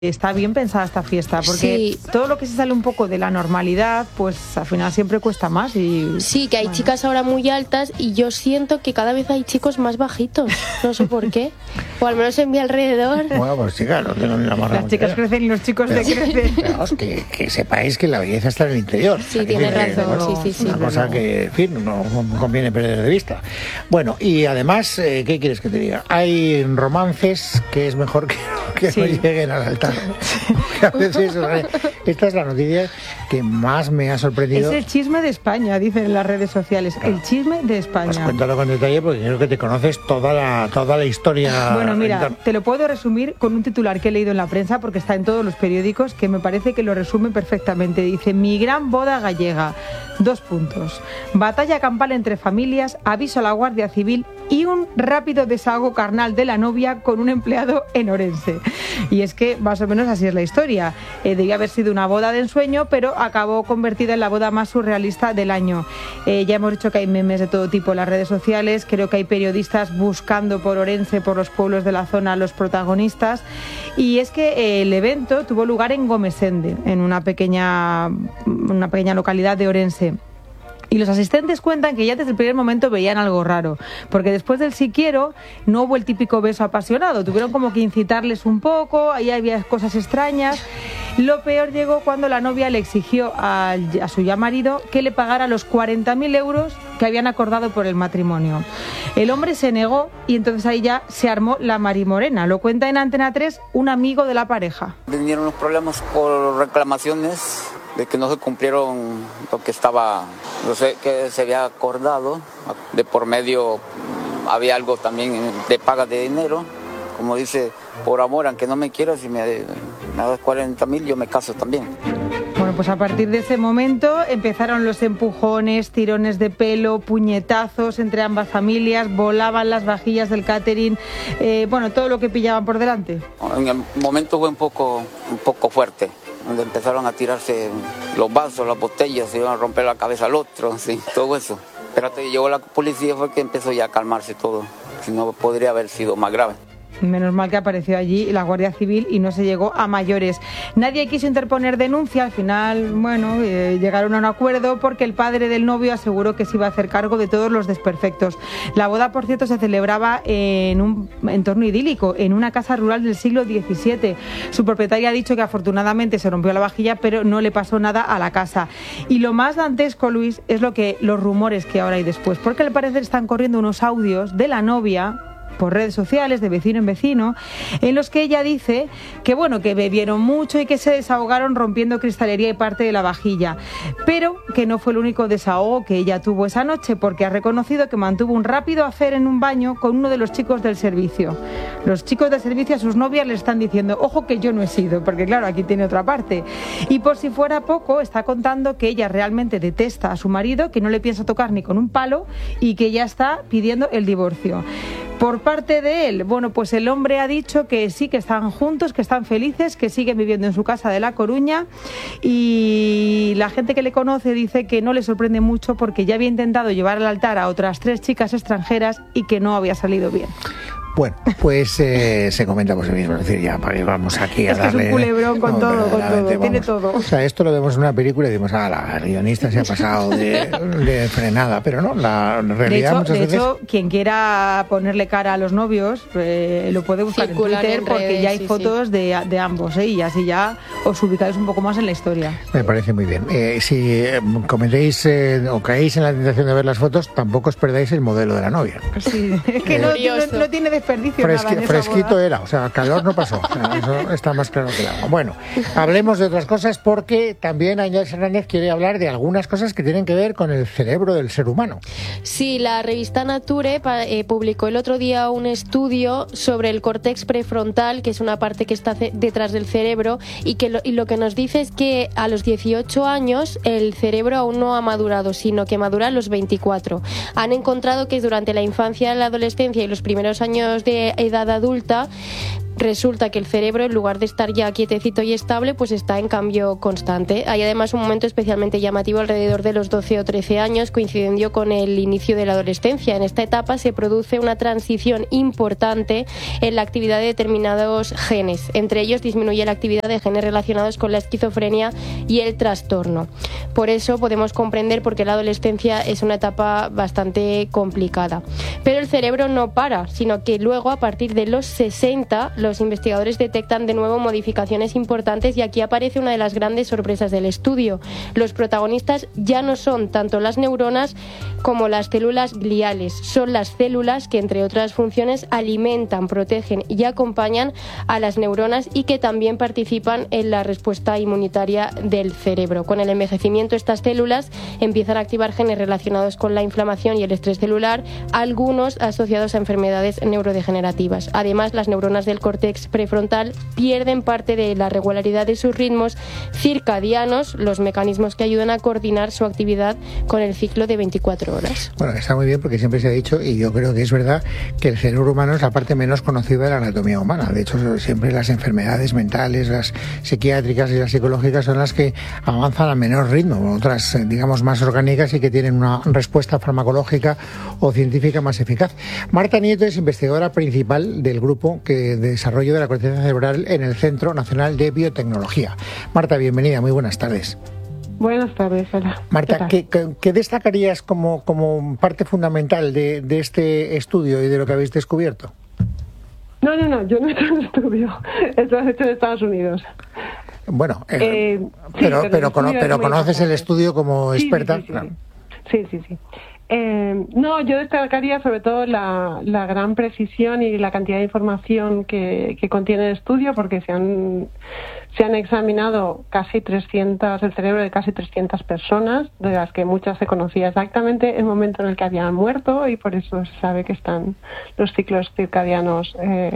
Está bien pensada esta fiesta, porque todo lo que se sale un poco de la normalidad, pues al final siempre cuesta más. Sí, que hay chicas ahora muy altas y yo siento que cada vez hay chicos más bajitos, no sé por qué, o al menos en mi alrededor. Bueno, pues sí, claro, las chicas crecen y los chicos decrecen. Vamos, que sepáis que la belleza está en el interior. Sí, tienes razón, sí. Una cosa que, en fin, no conviene perder de vista. Bueno, y además, ¿qué quieres que te diga? Hay romances que es mejor que no lleguen al altar. A veces, esta es la noticia que más me ha sorprendido. Es el chisme de España, dicen en las redes sociales. Claro. El chisme de España. Pues cuéntalo con detalle porque creo que te conoces toda la historia. Bueno, mira, te lo puedo resumir con un titular que he leído en la prensa porque está en todos los periódicos, que me parece que lo resume perfectamente. Dice: mi gran boda gallega. 2 puntos. Batalla campal entre familias, aviso a la Guardia Civil y un rápido desahogo carnal de la novia con un empleado en Orense. Y es que más o menos así es la historia. Debía haber sido una boda de ensueño, pero acabó convertida en la boda más surrealista del año. Ya hemos dicho que hay memes de todo tipo en las redes sociales. Creo que hay periodistas buscando por Orense, por los pueblos de la zona, los protagonistas. Y es que el evento tuvo lugar en Gomesende, en una pequeña localidad de Orense. Y los asistentes cuentan que ya desde el primer momento veían algo raro, porque después del sí quiero no hubo el típico beso apasionado, tuvieron como que incitarles un poco, ahí había cosas extrañas. Lo peor llegó cuando la novia le exigió a su ya marido que le pagara los 40.000 euros que habían acordado por el matrimonio. El hombre se negó y entonces ahí ya se armó la marimorena. Lo cuenta en Antena 3 un amigo de la pareja. Vinieron los problemas por reclamaciones de que no se cumplieron lo que estaba, no sé, que se había acordado. De por medio había algo también de paga de dinero. Como dice, por amor, aunque no me quieras, si me das 40.000, yo me caso también. Bueno, pues a partir de ese momento empezaron los empujones, tirones de pelo, puñetazos entre ambas familias, volaban las vajillas del catering, todo lo que pillaban por delante. En el momento fue un poco fuerte, donde empezaron a tirarse los vasos, las botellas, se iban a romper la cabeza al otro, sí, todo eso. Pero hasta que llegó la policía fue que empezó ya a calmarse todo, si no podría haber sido más grave. Menos mal que apareció allí la Guardia Civil y no se llegó a mayores. Nadie quiso interponer denuncia. Al final, llegaron a un acuerdo porque el padre del novio aseguró que se iba a hacer cargo de todos los desperfectos. La boda, por cierto, se celebraba en un entorno idílico, en una casa rural del siglo XVII. Su propietaria ha dicho que afortunadamente se rompió la vajilla, pero no le pasó nada a la casa. Y lo más dantesco, Luis, es los rumores que ahora hay después, porque al parecer están corriendo unos audios de la novia por redes sociales, de vecino en vecino, en los que ella dice que que bebieron mucho y que se desahogaron rompiendo cristalería y parte de la vajilla, pero que no fue el único desahogo que ella tuvo esa noche, porque ha reconocido que mantuvo un rápido affair en un baño con uno de los chicos del servicio. Los chicos del servicio a sus novias le están diciendo: ojo que yo no he sido, porque claro, aquí tiene otra parte. Y por si fuera poco, está contando que ella realmente detesta a su marido, que no le piensa tocar ni con un palo y que ya está pidiendo el divorcio. Por parte de él, pues el hombre ha dicho que sí, que están juntos, que están felices, que siguen viviendo en su casa de La Coruña, y la gente que le conoce dice que no le sorprende mucho porque ya había intentado llevar al altar a otras 3 chicas extranjeras y que no había salido bien. Bueno, pues se comenta por sí mismo, es decir, ya para que vamos aquí a darle... Es un culebrón con todo, tiene todo. O sea, esto lo vemos en una película y decimos: la guionista se ha pasado de frenada, pero no, la realidad muchas veces... De hecho, quien quiera ponerle cara a los novios, lo puede buscar en Twitter, porque ya hay fotos de ambos, y así ya os ubicáis un poco más en la historia. Me parece muy bien. Si cometéis o caéis en la tentación de ver las fotos, tampoco os perdáis el modelo de la novia. Sí, es que no tiene desperdicio. Fresquito era, o sea, calor no pasó. O sea, eso está más claro que el agua. Bueno, hablemos de otras cosas, porque también Añez Hernández quiere hablar de algunas cosas que tienen que ver con el cerebro del ser humano. Sí, la revista Nature publicó el otro día un estudio sobre el córtex prefrontal, que es una parte que está detrás del cerebro, y lo que nos dice es que a los 18 años el cerebro aún no ha madurado, sino que madura a los 24. Han encontrado que durante la infancia, la adolescencia y los primeros años de edad adulta resulta que el cerebro, en lugar de estar ya quietecito y estable, pues está en cambio constante. Hay además un momento especialmente llamativo alrededor de los 12 o 13 años, coincidiendo con el inicio de la adolescencia. En esta etapa se produce una transición importante en la actividad de determinados genes. Entre ellos disminuye la actividad de genes relacionados con la esquizofrenia y el trastorno. Por eso podemos comprender por qué la adolescencia es una etapa bastante complicada. Pero el cerebro no para, sino que luego, a partir de los 60, los investigadores detectan de nuevo modificaciones importantes, y aquí aparece una de las grandes sorpresas del estudio. Los protagonistas ya no son tanto las neuronas como las células gliales. Son las células que, entre otras funciones, alimentan, protegen y acompañan a las neuronas, y que también participan en la respuesta inmunitaria del cerebro. Con el envejecimiento, estas células empiezan a activar genes relacionados con la inflamación y el estrés celular, algunos asociados a enfermedades neurodegenerativas. Además, las neuronas del córtex prefrontal pierden parte de la regularidad de sus ritmos circadianos, los mecanismos que ayudan a coordinar su actividad con el ciclo de 24 horas. Bueno, está muy bien, porque siempre se ha dicho, y yo creo que es verdad, que el cerebro humano es la parte menos conocida de la anatomía humana. De hecho, siempre las enfermedades mentales, las psiquiátricas y las psicológicas son las que avanzan a menor ritmo, otras, digamos, más orgánicas y que tienen una respuesta farmacológica o científica más eficaz. Marta Nieto es investigadora principal del grupo de desarrollo de la corteza cerebral en el Centro Nacional de Biotecnología. Marta, bienvenida, muy buenas tardes. Buenas tardes, hola. Marta, ¿qué destacarías como parte fundamental de este estudio y de lo que habéis descubierto? No, yo no he hecho un estudio, esto lo he hecho en Estados Unidos. Bueno, sí, pero conoces el estudio como experta. Sí. No, yo destacaría sobre todo la gran precisión y la cantidad de información que contiene el estudio, porque se han examinado el cerebro de casi 300 personas, de las que muchas se conocía exactamente el momento en el que habían muerto, y por eso se sabe que están los ciclos circadianos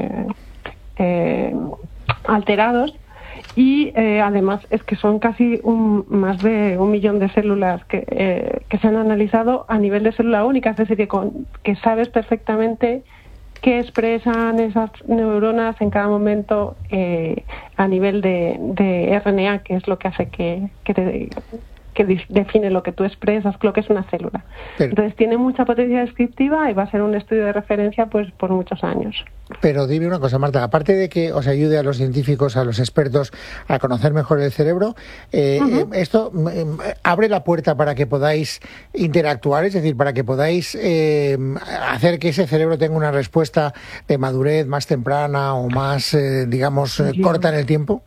alterados. Y además es que son casi más de 1 millón de células que se han analizado a nivel de célula única, es decir, que sabes perfectamente qué expresan esas neuronas en cada momento a nivel de RNA, que es lo que hace que define lo que tú expresas, lo que es una célula. Entonces tiene mucha potencia descriptiva y va a ser un estudio de referencia pues por muchos años. Pero dime una cosa, Marta, aparte de que os ayude a los científicos, a los expertos a conocer mejor el cerebro, esto abre la puerta para que podáis interactuar, es decir, para que podáis hacer que ese cerebro tenga una respuesta de madurez más temprana o más, corta en el tiempo.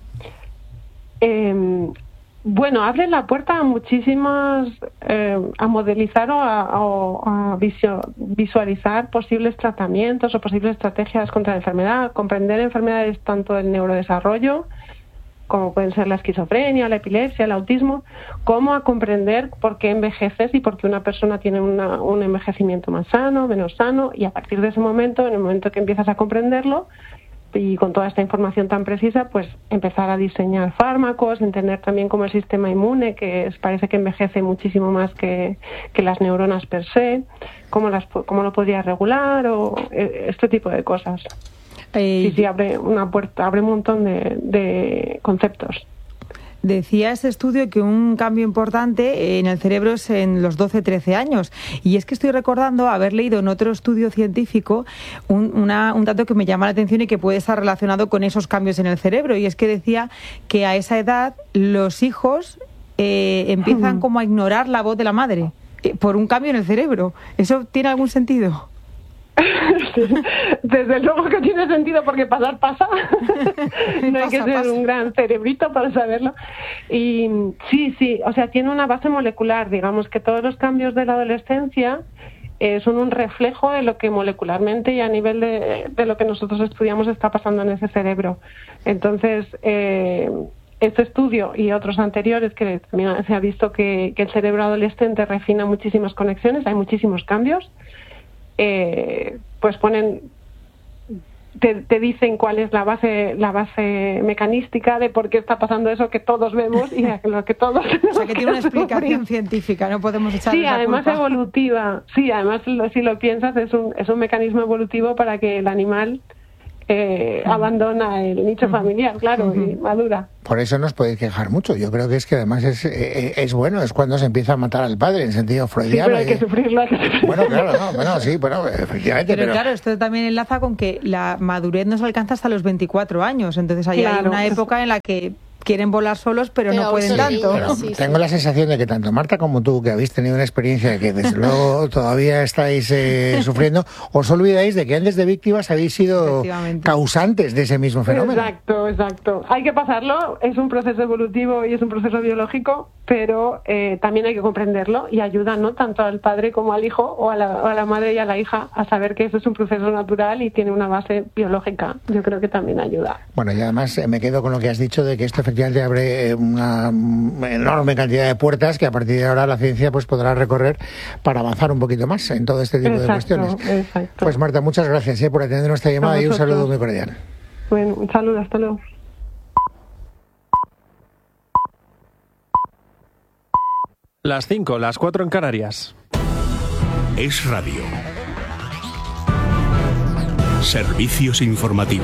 Bueno, abre la puerta a muchísimas, a modelizar o a visualizar posibles tratamientos o posibles estrategias contra la enfermedad, comprender enfermedades tanto del neurodesarrollo, como pueden ser la esquizofrenia, la epilepsia, el autismo, como a comprender por qué envejeces y por qué una persona tiene un envejecimiento más sano, menos sano, y a partir de ese momento, en el momento que empiezas a comprenderlo, y con toda esta información tan precisa, pues empezar a diseñar fármacos, entender también cómo el sistema inmune, que parece que envejece muchísimo más que las neuronas per se, cómo lo podría regular, o este tipo de cosas. Sí, abre una puerta, abre un montón de conceptos. Decía ese estudio que un cambio importante en el cerebro es en los 12-13 años. Y es que estoy recordando haber leído en otro estudio científico un dato que me llama la atención y que puede estar relacionado con esos cambios en el cerebro. Y es que decía que a esa edad los hijos empiezan como a ignorar la voz de la madre por un cambio en el cerebro. ¿Eso tiene algún sentido? Sí, desde luego que tiene sentido, porque pasar pasa. No hay que ser un gran cerebrito para saberlo. Y sí, o sea, tiene una base molecular. Digamos que todos los cambios de la adolescencia son un reflejo de lo que molecularmente y a nivel de lo que nosotros estudiamos está pasando en ese cerebro. Entonces, este estudio y otros anteriores, que también se ha visto que el cerebro adolescente refina muchísimas conexiones, hay muchísimos cambios. Pues te dicen cuál es la base mecanística de por qué está pasando eso que todos vemos y lo que todos... O sea, que tiene una explicación científica, no podemos echarle la culpa. Sí, además evolutiva. Sí, además, si lo piensas, es un mecanismo evolutivo para que el animal abandona el nicho familiar, claro, y madura. Por eso no os podéis quejar mucho. Yo creo que es que además es bueno, es cuando se empieza a matar al padre, en sentido freudiano. Sí, pero hay que sufrirlo. Bueno, claro, no, bueno, sí, bueno, efectivamente. Pero claro, esto también enlaza con que la madurez no se alcanza hasta los 24 años. Entonces ahí hay una época en la que quieren volar solos, pero no pueden tanto. Pero tengo la sensación de que tanto Marta como tú, que habéis tenido una experiencia que desde luego todavía estáis sufriendo, os olvidáis de que antes de víctimas habéis sido causantes de ese mismo fenómeno. Exacto. Hay que pasarlo, es un proceso evolutivo y es un proceso biológico, pero también hay que comprenderlo y ayuda, ¿no?, tanto al padre como al hijo o a la madre y a la hija a saber que eso es un proceso natural y tiene una base biológica. Yo creo que también ayuda. Bueno, y además me quedo con lo que has dicho de que esto efectivamente abre una enorme cantidad de puertas que a partir de ahora la ciencia pues podrá recorrer para avanzar un poquito más en todo este tipo de cuestiones. Exacto. Pues Marta, muchas gracias por atender nuestra llamada y un saludo muy cordial. Bueno, un saludo, hasta luego. Las 5, las 4 en Canarias. Es Radio. Servicios informativos.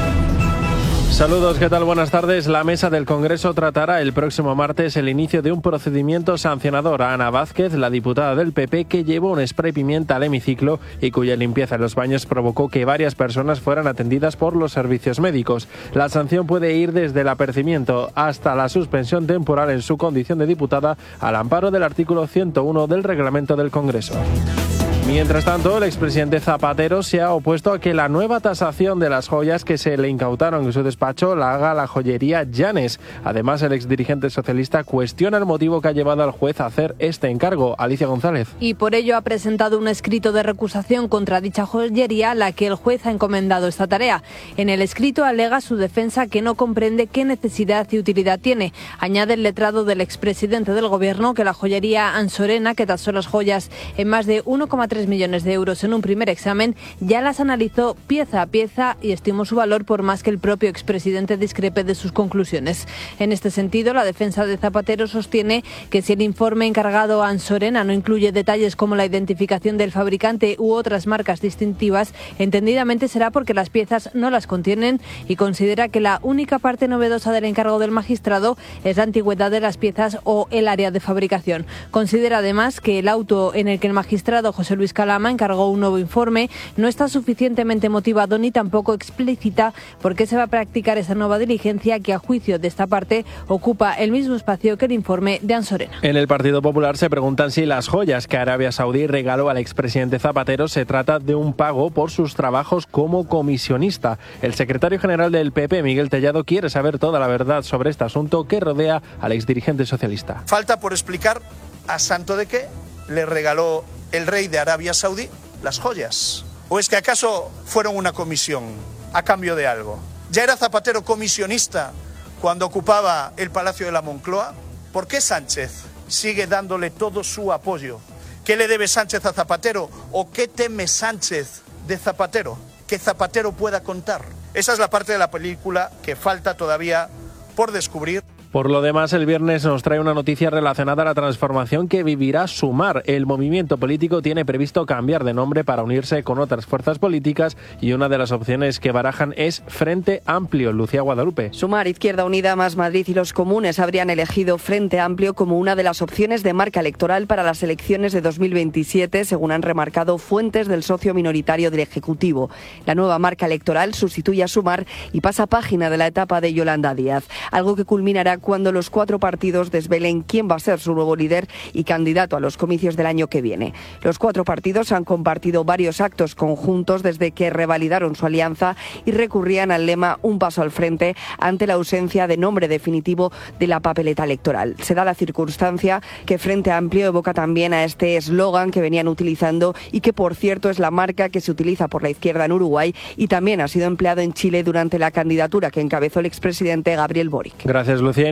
Saludos, ¿qué tal? Buenas tardes. La mesa del Congreso tratará el próximo martes el inicio de un procedimiento sancionador a Ana Vázquez, la diputada del PP, que llevó un spray pimienta al hemiciclo y cuya limpieza en los baños provocó que varias personas fueran atendidas por los servicios médicos. La sanción puede ir desde el apercibimiento hasta la suspensión temporal en su condición de diputada al amparo del artículo 101 del reglamento del Congreso. Mientras tanto, el expresidente Zapatero se ha opuesto a que la nueva tasación de las joyas que se le incautaron en su despacho la haga la joyería Llanes. Además, el exdirigente socialista cuestiona el motivo que ha llevado al juez a hacer este encargo. Alicia González. Y por ello ha presentado un escrito de recusación contra dicha joyería, a la que el juez ha encomendado esta tarea. En el escrito alega su defensa que no comprende qué necesidad y utilidad tiene. Añade el letrado del expresidente del Gobierno que la joyería Ansorena, que tasó las joyas en más de 1,3 millones de euros en un primer examen, ya las analizó pieza a pieza y estimó su valor por más que el propio expresidente discrepe de sus conclusiones. En este sentido, la defensa de Zapatero sostiene que si el informe encargado a Ansorena no incluye detalles como la identificación del fabricante u otras marcas distintivas, entendidamente será porque las piezas no las contienen, y considera que la única parte novedosa del encargo del magistrado es la antigüedad de las piezas o el área de fabricación. Considera además que el auto en el que el magistrado José Luis Calama encargó un nuevo informe no está suficientemente motivado ni tampoco explícita por qué se va a practicar esa nueva diligencia, que a juicio de esta parte ocupa el mismo espacio que el informe de Ansorena. En el Partido Popular se preguntan si las joyas que Arabia Saudí regaló al expresidente Zapatero se trata de un pago por sus trabajos como comisionista. El secretario general del PP, Miguel Tellado, quiere saber toda la verdad sobre este asunto que rodea al exdirigente socialista. Falta por explicar a santo de qué le regaló el rey de Arabia Saudí las joyas. ¿O es que acaso fueron una comisión a cambio de algo? ¿Ya era Zapatero comisionista cuando ocupaba el Palacio de la Moncloa? ¿Por qué Sánchez sigue dándole todo su apoyo? ¿Qué le debe Sánchez a Zapatero? ¿O qué teme Sánchez de Zapatero? Que Zapatero pueda contar. Esa es la parte de la película que falta todavía por descubrir. Por lo demás, el viernes nos trae una noticia relacionada a la transformación que vivirá Sumar. El movimiento político tiene previsto cambiar de nombre para unirse con otras fuerzas políticas y una de las opciones que barajan es Frente Amplio. Lucía Guadalupe. Sumar, Izquierda Unida, Más Madrid y los comunes habrían elegido Frente Amplio como una de las opciones de marca electoral para las elecciones de 2027, según han remarcado fuentes del socio minoritario del Ejecutivo. La nueva marca electoral sustituye a Sumar y pasa página de la etapa de Yolanda Díaz, algo que culminará cuando los 4 partidos desvelen quién va a ser su nuevo líder y candidato a los comicios del año que viene. Los 4 partidos han compartido varios actos conjuntos desde que revalidaron su alianza y recurrían al lema "un paso al frente" ante la ausencia de nombre definitivo de la papeleta electoral. Se da la circunstancia que Frente Amplio evoca también a este eslogan que venían utilizando y que, por cierto, es la marca que se utiliza por la izquierda en Uruguay y también ha sido empleado en Chile durante la candidatura que encabezó el expresidente Gabriel Boric. Gracias, Lucía.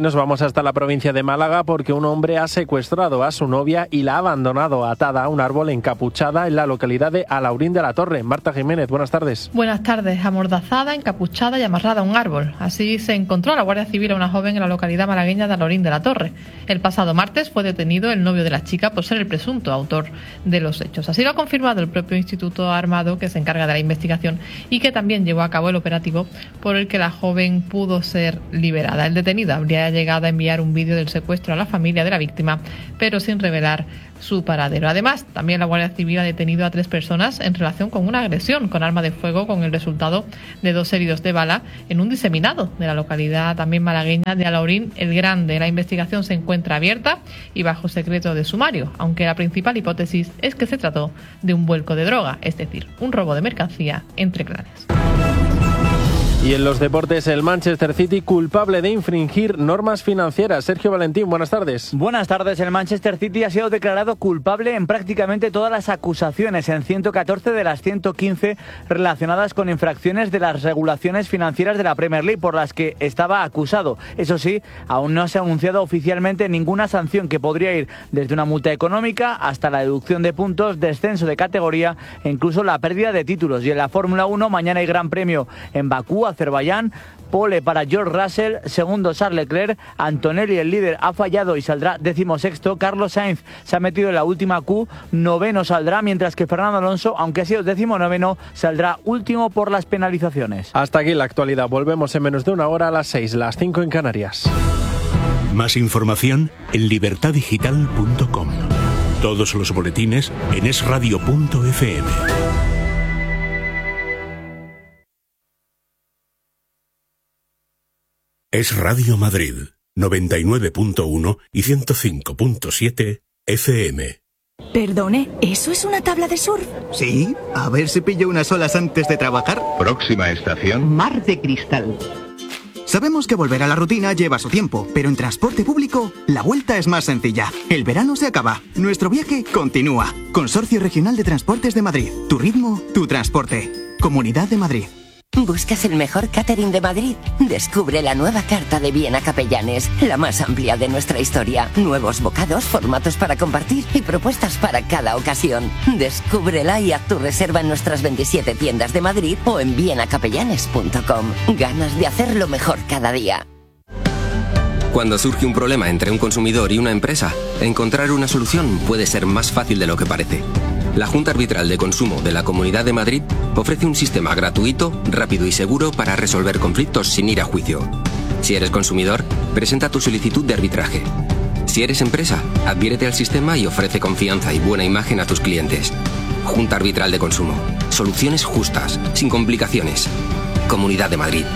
nos vamos hasta la provincia de Málaga porque un hombre ha secuestrado a su novia y la ha abandonado atada a un árbol encapuchada en la localidad de Alhaurín de la Torre. Marta Jiménez, buenas tardes. Buenas tardes. Amordazada, encapuchada y amarrada a un árbol. Así se encontró a la Guardia Civil a una joven en la localidad malagueña de Alhaurín de la Torre. El pasado martes fue detenido el novio de la chica por ser el presunto autor de los hechos. Así lo ha confirmado el propio Instituto Armado que se encarga de la investigación y que también llevó a cabo el operativo por el que la joven pudo ser liberada. El detenido habría llegado a enviar un vídeo del secuestro a la familia de la víctima, pero sin revelar su paradero. Además, también la Guardia Civil ha detenido a 3 personas en relación con una agresión con arma de fuego, con el resultado de 2 heridos de bala en un diseminado de la localidad también malagueña de Alhaurín el Grande. La investigación se encuentra abierta y bajo secreto de sumario, aunque la principal hipótesis es que se trató de un vuelco de droga, es decir, un robo de mercancía entre clanes. Y en los deportes, el Manchester City culpable de infringir normas financieras. Sergio Valentín, buenas tardes. Buenas tardes. El Manchester City ha sido declarado culpable en prácticamente todas las acusaciones, en 114 de las 115 relacionadas con infracciones de las regulaciones financieras de la Premier League por las que estaba acusado. Eso sí, aún no se ha anunciado oficialmente ninguna sanción que podría ir desde una multa económica hasta la deducción de puntos, descenso de categoría e incluso la pérdida de títulos. Y en la Fórmula 1 mañana hay Gran Premio en Bakú, Azerbaiyán. Pole para George Russell, segundo Charles Leclerc, Antonelli el líder ha fallado y saldrá 16º, Carlos Sainz se ha metido en la última Q, 9º saldrá, mientras que Fernando Alonso, aunque ha sido 19º, saldrá último por las penalizaciones. Hasta aquí la actualidad, volvemos en menos de una hora a las 6, las 5 en Canarias. Más información en libertadigital.com. Todos los boletines en esradio.fm. Es Radio Madrid, 99.1 y 105.7 FM. Perdone, ¿eso es una tabla de surf? Sí, a ver si pillo unas olas antes de trabajar. Próxima estación. Mar de Cristal. Sabemos que volver a la rutina lleva su tiempo, pero en transporte público la vuelta es más sencilla. El verano se acaba, nuestro viaje continúa. Consorcio Regional de Transportes de Madrid. Tu ritmo, tu transporte. Comunidad de Madrid. ¿Buscas el mejor catering de Madrid? Descubre la nueva carta de Viena Capellanes, la más amplia de nuestra historia. Nuevos bocados, formatos para compartir y propuestas para cada ocasión. Descúbrela y haz tu reserva en nuestras 27 tiendas de Madrid o en vienacapellanes.com. Ganas de hacerlo mejor cada día. Cuando surge un problema entre un consumidor y una empresa, encontrar una solución puede ser más fácil de lo que parece. La Junta Arbitral de Consumo de la Comunidad de Madrid ofrece un sistema gratuito, rápido y seguro para resolver conflictos sin ir a juicio. Si eres consumidor, presenta tu solicitud de arbitraje. Si eres empresa, adhiérete al sistema y ofrece confianza y buena imagen a tus clientes. Junta Arbitral de Consumo. Soluciones justas, sin complicaciones. Comunidad de Madrid.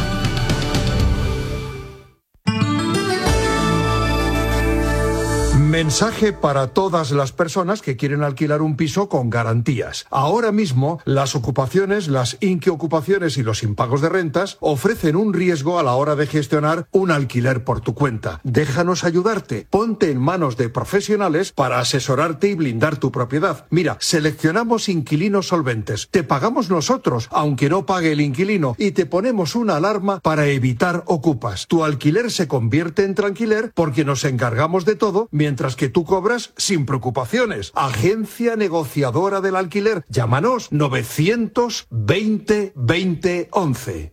Mensaje para todas las personas que quieren alquilar un piso con garantías. Ahora mismo, las ocupaciones, las inquiocupaciones y los impagos de rentas ofrecen un riesgo a la hora de gestionar un alquiler por tu cuenta. Déjanos ayudarte. Ponte en manos de profesionales para asesorarte y blindar tu propiedad. Mira, seleccionamos inquilinos solventes. Te pagamos nosotros, aunque no pague el inquilino, y te ponemos una alarma para evitar ocupas. Tu alquiler se convierte en tranquiler porque nos encargamos de todo, mientras que tú cobras sin preocupaciones. Agencia negociadora del alquiler. Llámanos 920 20 11.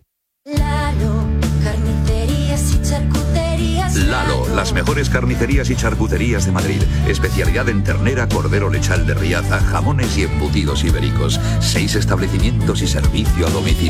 Lalo, las mejores carnicerías y charcuterías de Madrid. Especialidad en ternera, cordero lechal de Riaza, jamones y embutidos ibéricos. 6 establecimientos y servicio a domicilio.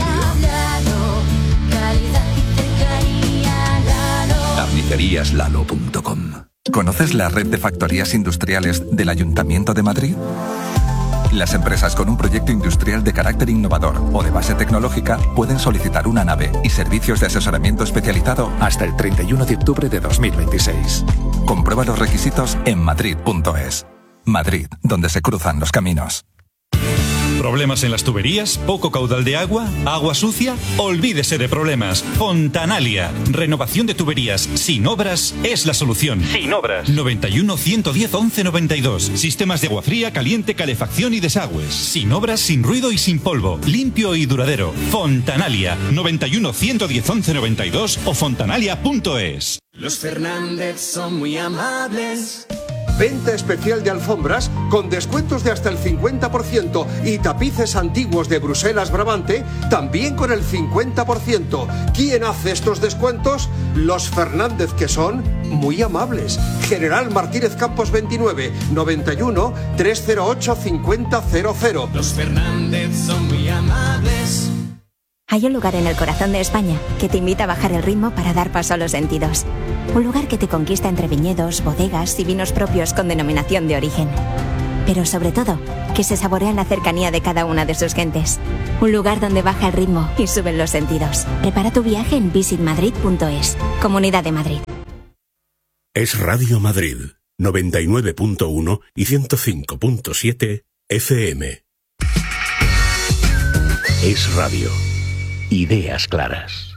Carniceríaslalo.com. ¿Conoces la red de factorías industriales del Ayuntamiento de Madrid? Las empresas con un proyecto industrial de carácter innovador o de base tecnológica pueden solicitar una nave y servicios de asesoramiento especializado hasta el 31 de octubre de 2026. Comprueba los requisitos en madrid.es. Madrid, donde se cruzan los caminos. ¿Problemas en las tuberías? ¿Poco caudal de agua? ¿Agua sucia? Olvídese de problemas. Fontanalia. Renovación de tuberías sin obras es la solución. Sin obras. 91 110 11 92. Sistemas de agua fría, caliente, calefacción y desagües. Sin obras, sin ruido y sin polvo. Limpio y duradero. Fontanalia. 91 110 11 92 o fontanalia.es. Los Fernández son muy amables. Venta especial de alfombras con descuentos de hasta el 50% y tapices antiguos de Bruselas Brabante también con el 50%. ¿Quién hace estos descuentos? Los Fernández, que son muy amables. General Martínez Campos 29, 91 308 5000. Los Fernández son muy amables. Hay un lugar en el corazón de España que te invita a bajar el ritmo para dar paso a los sentidos. Un lugar que te conquista entre viñedos, bodegas y vinos propios con denominación de origen. Pero sobre todo, que se saborea en la cercanía de cada una de sus gentes. Un lugar donde baja el ritmo y suben los sentidos. Prepara tu viaje en visitmadrid.es. Comunidad de Madrid. Es Radio Madrid, 99.1 y 105.7 FM. Es Radio. Ideas claras.